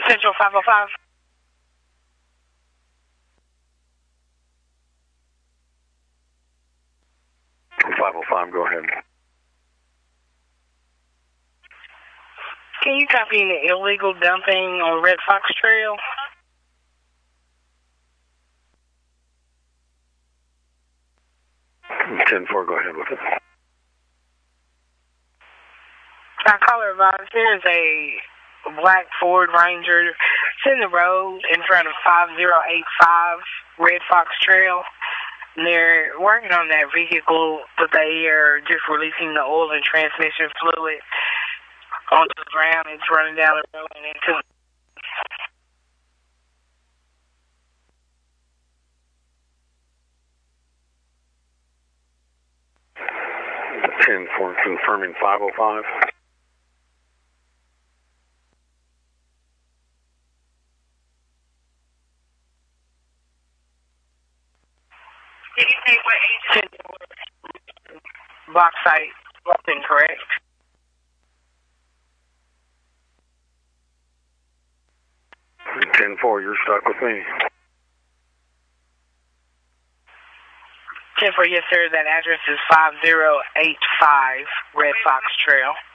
Central 505. 505, go ahead. Can you copy the illegal dumping on Red Fox Trail? Ten four, go ahead with it. Our caller advised there's a black Ford Ranger. It's in the road in front of 5085 Red Fox Trail. And they're working on that vehicle, but they are just releasing the oil and transmission fluid onto the ground. It's running down the road and into 10-4, confirming 505. Did you say what agent box site was incorrect? 10-4, you're stuck with me. 10-4, yes sir, that address is 5085 Red Fox Trail.